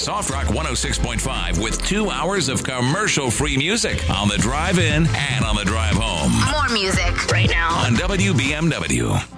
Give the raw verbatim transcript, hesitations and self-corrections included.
Soft Rock one oh six point five with two hours of commercial-free music on the drive in and on the drive home. More music right now on W B M W.